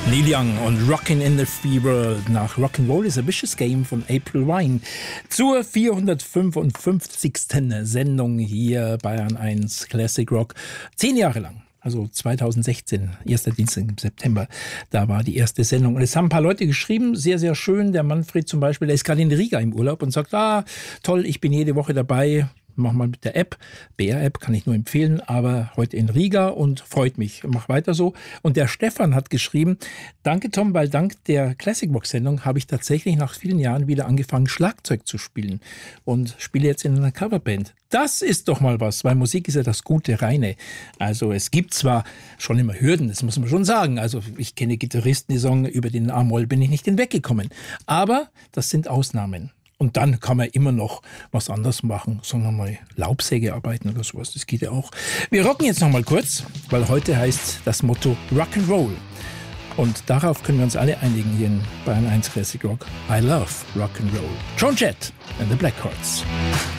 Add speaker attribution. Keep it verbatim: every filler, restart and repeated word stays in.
Speaker 1: Neil Young und Rockin' in the Free World nach Rock'n'Roll is a Vicious Game von April Wine zur vierhundertfünfundfünfzigsten Sendung hier Bayern eins Classic Rock. Zehn Jahre lang. Also zweitausendsechzehn, erster Dienstag im September, da war die erste Sendung. Und es haben ein paar Leute geschrieben, sehr, sehr schön. Der Manfred zum Beispiel, der ist gerade in Riga im Urlaub und sagt, ah, toll, ich bin jede Woche dabei. Mach mal mit der App, B R-App kann ich nur empfehlen, aber heute in Riga und freut mich. Mach weiter so. Und der Stefan hat geschrieben, danke Tom, weil dank der Classic Rock Sendung habe ich tatsächlich nach vielen Jahren wieder angefangen, Schlagzeug zu spielen und spiele jetzt in einer Coverband. Das ist doch mal was, weil Musik ist ja das gute Reine. Also es gibt zwar schon immer Hürden, das muss man schon sagen. Also ich kenne Gitarristen, die sagen, über den A-Moll bin ich nicht hinweggekommen. Aber das sind Ausnahmen. Und dann kann man immer noch was anderes machen, sagen wir mal Laubsäge arbeiten oder sowas, das geht ja auch. Wir rocken jetzt noch mal kurz, weil heute heißt das Motto Rock'n'Roll. Und darauf können wir uns alle einigen hier in Bayern eins Classic Rock. I love Rock'n'Roll. Joan Jett and the Blackhearts.